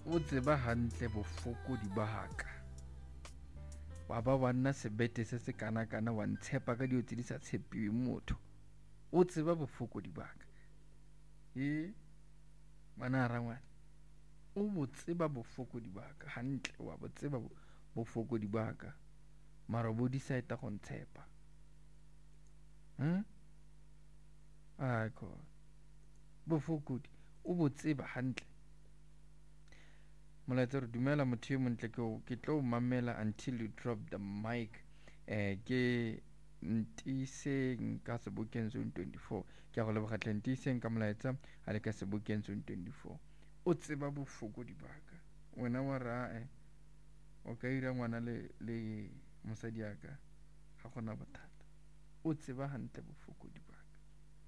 o tseba hantle bofokodi ba haka wa ba wa nna sebete se se kana-kana wa ntshepa ka dio tse di sa tshepiwe motho o tseba bofokodi ba ka ngwana a rangwane o bo tseba bofokodi ba ka hantle wa bo tseba bofokodi ba ka mara bo decide go ntshepa ko bofokodi o bo tseba hantle molaetsa re dumela motho yo montle ke tlo mamela until you drop the mic ke ntiseng ka Sebokeng zone 24 ke go lebogatla ntiseng ka molaetsa a le ka Sebokeng zone 24 o tseba bofokodi ba ka wena wa ra o ka ira ngwana le mosadi ya ka ga gona bothata o tseba hantle bofokodi ba ka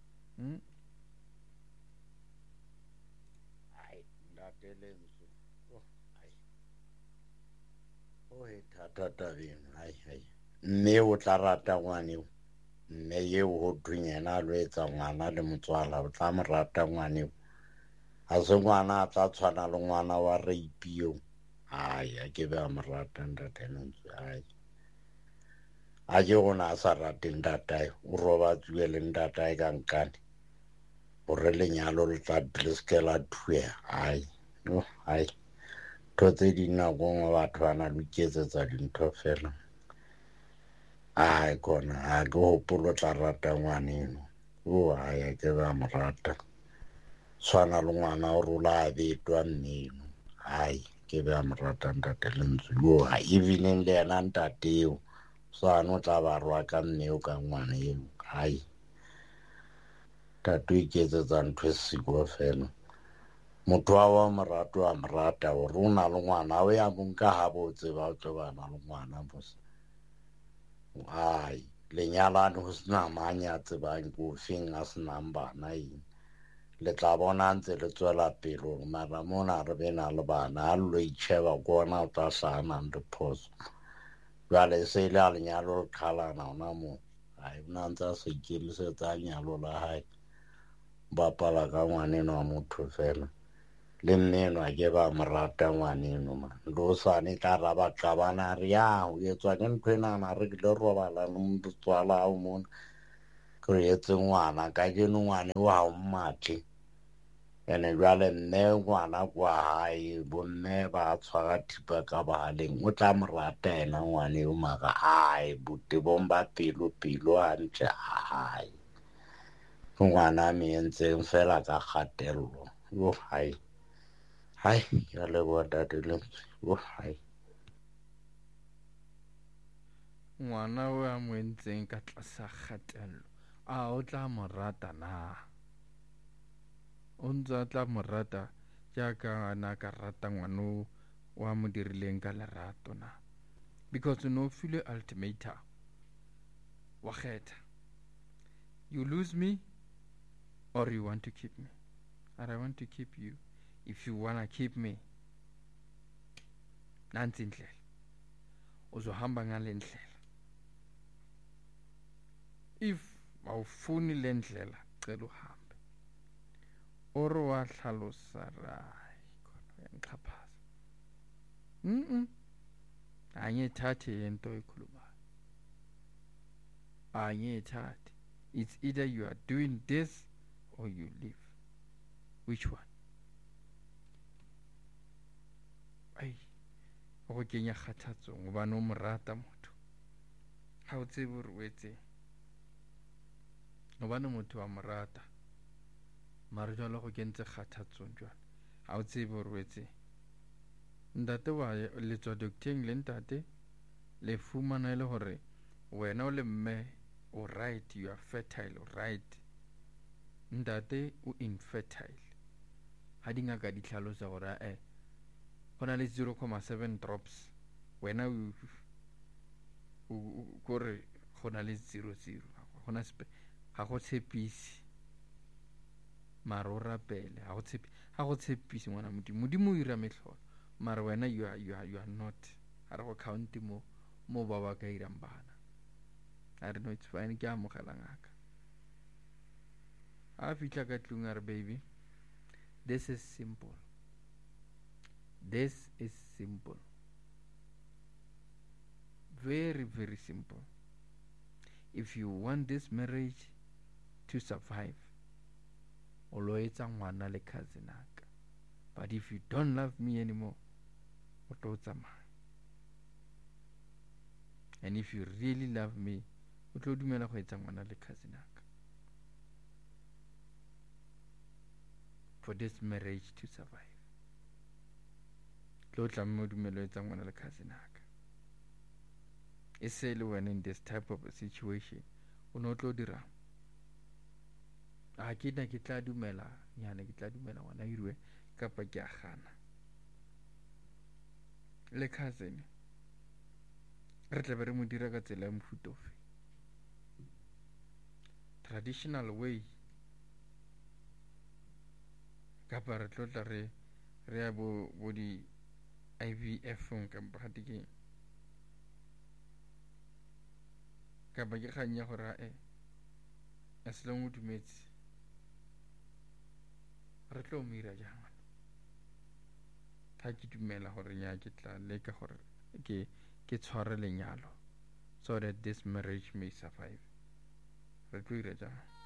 ai ndatelenso o he thata tabeng hai mme o tla rata ngwaneo mme yeo ho thunyena a lo etsa ngwana le motswala o tla mo rata ngwaneo a se ngwana a tla tshwana le ngwana wa raipio ai a ke be a mo rata ndatelenso ai a ke gona a sa rate ndatae o roba tsue le ndatae ka nkane gore lenyalo le tla le seke la thuya ai tse di nakong batho ba na loketsetsa dintho fela ai kona a ke hopolo tla rata ngwaneno ai ke ba mo rata tshwana le ngwana o rola a betwa mmeno ai ke ba mo rata ntate lentswe even le yena ntateo sane o tla ba rwa ka mmeo ka ngwana eo ai tato iketsetsa ntho e siko fela motho wa morato a morata gore o na le ngwana o ya monka ha botse ba tlo ba na le ngwana bos ai lenyalane go sena manya tsebang ko feng a senang bana eng le tla bona ntse le tswela pelo mara mona re bena le bana a lo itšheba kona o tla sanang diphoso jwale se le a lenyalo le kgalana ona mo ai o na ntse a sa ikemisetsa nyalo la hae bapala ka ngwaneno wa motho fela le mmeno a ke ba mo rata ngwaneno man lo sane tla ra ba qabana re ya o etswa ke ntho enana re le robala le motswala o mona ke etse ngwana ka ke ngwane wa mmatle ene jwale mme ngwana kwa hae bomme ba tshwara thipa ka bahaleng o tla mo rata ena ngwane o maga ai bote bomba pelo hantle ai ngwana me entseng fela ka kgatello hai ya leboa tate lentswe hai ngwana o a mo entseng ka tlasa kgatello o tla mo rata na o ntse a tla mo rata jaaka ana ka rata ngwano wa mo dirileng ka lerato na because no feel ultimatum wa kgetha you lose me or you want to keep me and I want to keep you if you wanna keep me nansi indlela uzohamba ngale ndlela if awufuni le ndlela cela uhambe oro wa hlalosa rai khona yangichaphaza angiyithathi into ekhulumayo angiyithathi it's either you are doing this or you leave which one go kenya kgathatsong gobane o mo rata motho ga o tsebe gore o etseng gobane motho wa mo rata mare jalo go kentse kgathatsong jwale ga o tsebe gore o etseng ntate wa letswa docteng le ntate le fumana le gore wena o le mme o right you are fertile right ntate o infertile ga dingaka di tlhalosa gore go na le 0.7 drops wena kore go na le 0.0 ga go tshepisi mara o rapele ga go tshepisi ngwana modimo o ira metlholo mara wena you are not ga re go counte mo ba ka irang bana I don't know it's fine ke amogela ngaka a fitla ka tlung a re baby this is simple This is simple. Very, very simple. If you want this marriage to survive, o lo etsa ngwana le cousin aka. But if you don't love me anymore, o tlo tsamaya. And if you really love me, o tlo dumela go etsa ngwana le cousin aka. For this marriage to survive, tlo tlamme o dumela etsa ngwana le cousin aka. E se le wena in this type of a situation, o no tlo dira ke tla dumela nyana, ke tla dumela ngwana irwe kapa ke a gana. Le cousin re tla be re mo dira ka tsela ya mofuta ofe? Traditional way kapa re tlo tla re ya bo di IVF kapa gate ke kapa ke kganya gore as long o dumetse re tlo mo ira jang? Ha ke dumela gore nya ke tla leka gore ke tshware lenyalo so that this marriage may survive. Re tlo ira jang?